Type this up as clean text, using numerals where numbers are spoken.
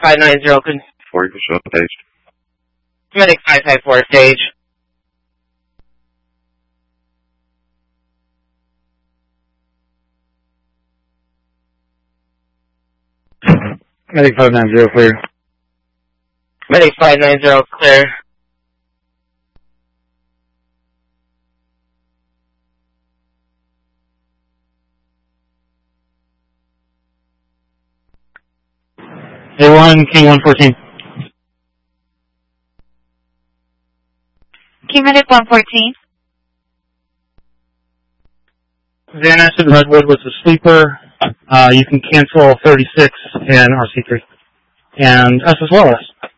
590, good. 40% stage. Medic 554 stage. Medic 590 clear. Medic 590 clear. A1, King 114. King Medic 114. Van Essen Redwood was a sleeper. You can cancel 36 and RC3. And us as well as.